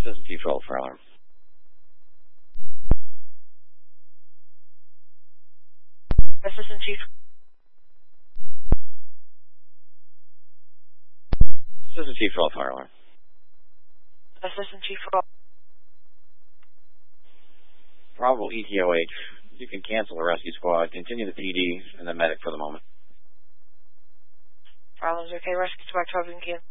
Assistant Chief, roll for alarm. Assistant Chief. Assistant Chief, roll fire alarm. Assistant Chief, roll. Probable ETOH. You can cancel the rescue squad, continue the PD, and the medic for the moment. Problems okay, rescue squad, 12 can.